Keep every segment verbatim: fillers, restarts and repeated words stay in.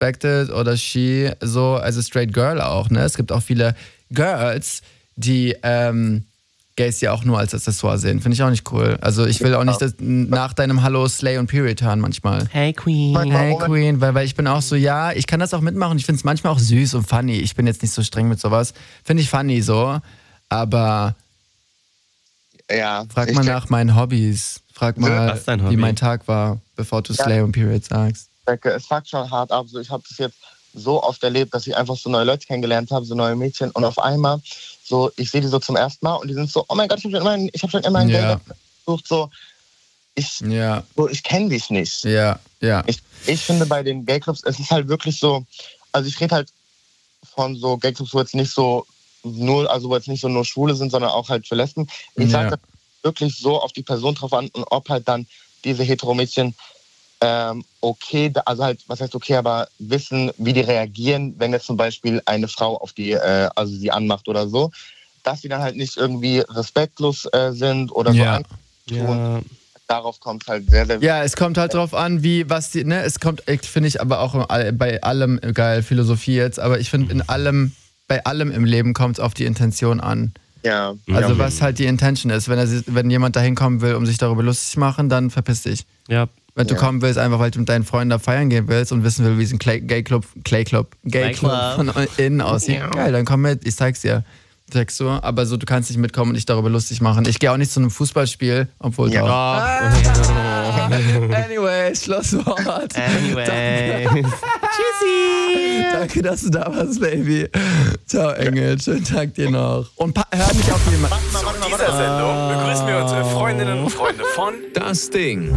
respected oder she so, also straight girl auch, ne? Es gibt auch viele Girls, die ähm, Gays ja auch nur als Accessoire sehen. Finde ich auch nicht cool. Also ich will auch nicht das, nach deinem Hallo Slay und Period hören manchmal. Hey Queen. Hey Queen, weil, weil ich bin auch so, ja, ich kann das auch mitmachen. Ich finde es manchmal auch süß und funny. Ich bin jetzt nicht so streng mit sowas. Finde ich funny so, aber ja, frag mal nach meinen Hobbys. Frag mal, Hobby? wie mein Tag war, bevor du Slay ja. und Period sagst. Es fuckt schon hart ab. So, ich habe das jetzt so oft erlebt, dass ich einfach so neue Leute kennengelernt habe, so neue Mädchen und auf einmal so, ich sehe die so zum ersten Mal und die sind so, oh mein Gott, ich habe schon immer, ich hab schon immer einen ja. Gay gesucht, so, ich, ja. so, ich kenne dich nicht. Ja, ja. Ich, ich finde bei den Gayclubs, es ist halt wirklich so, also ich rede halt von so Gayclubs, wo jetzt nicht so nur, also wo jetzt nicht so nur Schwule sind, sondern auch halt für Lesben. Ich ja. sage das wirklich so auf die Person drauf an und ob halt dann diese Hetero-Mädchen Ähm, okay, also halt, was heißt okay, aber wissen, wie die reagieren, wenn jetzt zum Beispiel eine Frau auf die, äh, also sie anmacht oder so, dass sie dann halt nicht irgendwie respektlos äh, sind oder ja. so. Ja. Darauf kommt es halt sehr, sehr... Ja, es kommt halt drauf an, wie, was die, ne, es kommt, finde ich aber auch bei allem, geil, Philosophie jetzt, aber ich finde in allem, bei allem im Leben kommt es auf die Intention an. Ja. Also ja. was halt die Intention ist, wenn, er, wenn jemand dahin kommen will, um sich darüber lustig zu machen, dann verpiss dich. Ja. Wenn du ja. kommen willst, einfach weil du mit deinen Freunden da feiern gehen willst und wissen willst, wie es ein Gay-Club Gay Club, Gay Club von innen aussieht. Ja. Geil, dann komm mit, ich zeig's dir. Sagst du, aber so, du kannst nicht mitkommen und dich darüber lustig machen. Ich gehe auch nicht zu einem Fußballspiel, obwohl ja. doch. Ah. Anyway, Schlusswort. Anyway. Tschüssi. Danke, dass du da warst, Baby. Ciao, Engel. Schönen Tag dir noch. Und hör mich auf jemanden. Zu dieser Sendung begrüßen wir unsere Freundinnen und Freunde von Das Ding.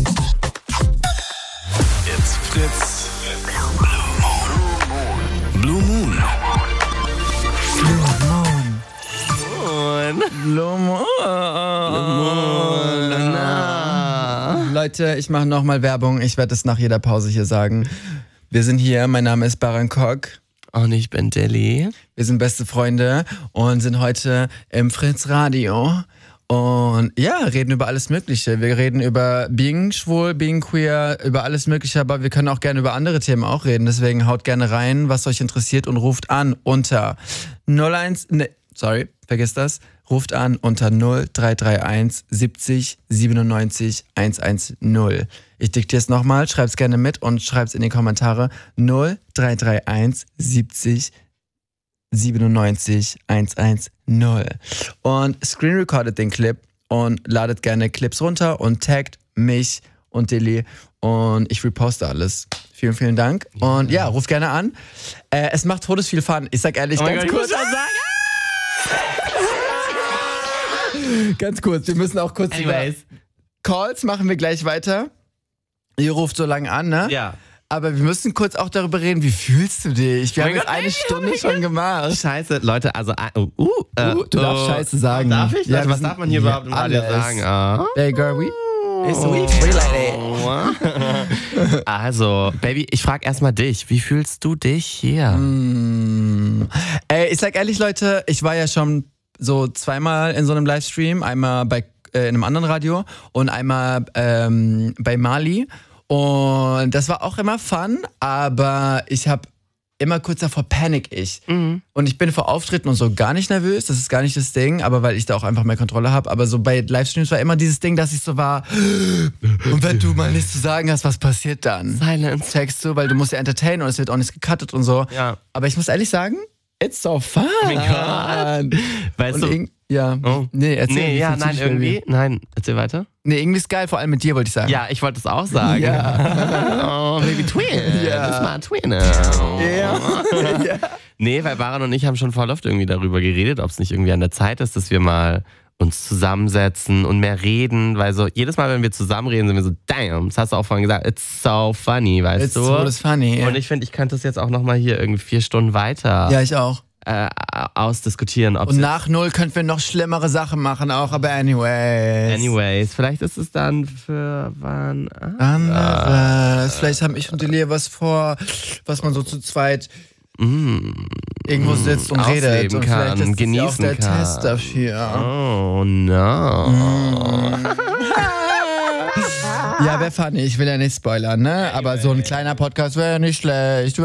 Jetzt Fritz. Blue Moon. Blue Moon. Blue Moon. Blue Moon. Leute, ich mache nochmal Werbung. Ich werde es nach jeder Pause hier sagen. Wir sind hier, mein Name ist Baran Kok. Und ich bin Dilly. Wir sind beste Freunde und sind heute im Fritz Radio. Und ja, reden über alles Mögliche. Wir reden über being schwul, being queer, über alles Mögliche, aber wir können auch gerne über andere Themen auch reden. Deswegen haut gerne rein, was euch interessiert und ruft an unter null eins, ne, sorry, vergiss das, ruft an unter null drei drei eins siebzig siebenundneunzig hundertzehn. Ich diktiere es nochmal, schreib's gerne mit und schreib's in die Kommentare null drei drei eins siebzig siebenundneunzig hundertzehn. Und screen recordet den Clip und ladet gerne Clips runter und taggt mich und Dilly und ich reposte alles. Vielen, vielen Dank. Und ja, ruft gerne an. Äh, es macht todes viel Fun. Ich sag ehrlich, oh ganz Gott, kurz. Ich muss sagen. Ganz kurz, wir müssen auch kurz Anyways. über Calls machen wir gleich weiter. Ihr ruft so lange an, ne? Ja. Aber wir müssen kurz auch darüber reden, wie fühlst du dich? Wir Oh haben jetzt Gott, eine ey, Stunde oh schon gemacht. Scheiße, Leute, also, uh, uh, äh, Uh, du darfst uh, Scheiße sagen. Darf ich? Ja, Leute, wir was sind- darf man hier ja, überhaupt im Radio alles. sagen? Ah. Hey girl, we is we free lady. Also, Baby, ich frage erstmal dich. Wie fühlst du dich hier? Mm. Ey, ich sag ehrlich, Leute, ich war ja schon so zweimal in so einem Livestream. Einmal bei äh, in einem anderen Radio und einmal ähm, bei Mali. Und das war auch immer fun, aber ich habe immer kurz davor panic ich. Mhm. Und ich bin vor Auftritten und so gar nicht nervös, das ist gar nicht das Ding, aber weil ich da auch einfach mehr Kontrolle habe. Aber so bei Livestreams war immer dieses Ding, dass ich so war, und wenn du mal nichts zu sagen hast, was passiert dann? Silence. Checkst du, weil du musst ja entertainen und es wird auch nichts gecuttet und so. Ja. Aber ich muss ehrlich sagen, it's so fun. Oh mein Gott. Weißt Und du? irg- ja, Oh. nee, erzähl. Nee, wie ja, fühlst du nein, dich, Baby? irgendwie. Nein, erzähl weiter. Nee, irgendwie ist geil, vor allem mit dir, wollte ich sagen. Ja, ich wollte es auch sagen. Ja. Oh, Baby Twin. Ja. Das war Twin. Ja. Ja. Nee, weil Baran und ich haben schon voll oft irgendwie darüber geredet, ob es nicht irgendwie an der Zeit ist, dass wir mal uns zusammensetzen und mehr reden, weil so jedes Mal, wenn wir zusammen reden, sind wir so, damn, das hast du auch vorhin gesagt, it's so funny, weißt It's du? so das funny. Und ich finde, ich könnte das jetzt auch nochmal hier irgendwie vier Stunden weiter Ja, ich auch. äh, ausdiskutieren. Ob's Und nach null könnten wir noch schlimmere Sachen machen auch, aber anyways. Anyways, vielleicht ist es dann für wann? Anderes. Vielleicht haben ich und Delia was vor, was man so zu zweit Mm, irgendwo sitzt und ausleben redet. Und kann, vielleicht ist das ja auch genießen der kann. Test dafür. Oh no. Ja, wäre funny. Ich will ja nicht spoilern, ne? Aber so ein kleiner Podcast wäre ja nicht schlecht.